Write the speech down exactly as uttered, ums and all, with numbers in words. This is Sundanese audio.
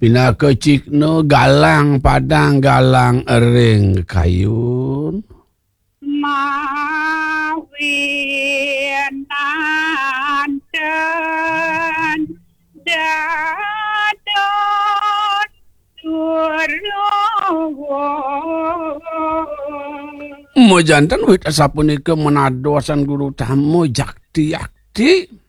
Pina kecikno galang padang galang ering kayun. Mawin nanten dadon surowo. Mo jantan wit sapunika menadosan guru tamu jakti yakti.